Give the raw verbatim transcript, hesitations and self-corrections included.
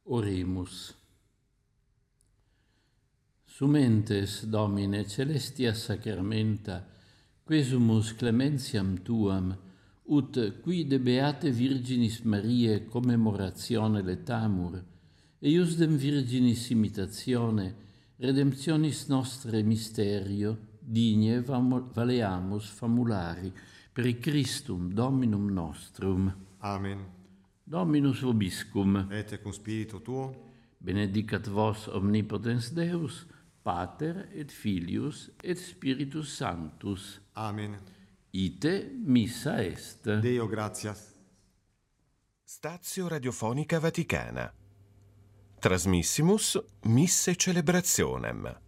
Oremus. Sumentes, Domine, celestia sacramenta, quesumus clementiam tuam, ut qui de beate Virginis Mariae commemoratione letamur, eiusdem Virginis imitatione, redemptionis nostre mysterio, digne valeamus famulari, per Christum Dominum nostrum. Amen. Dominus vobiscum. Et cum spiritu tuo. Benedicat vos omnipotens Deus, Pater et Filius et Spiritus Sanctus. Amen. Ite missa est. Deo gratias. Stazio Radiofonica Vaticana. Trasmissimus Misse Celebrationem.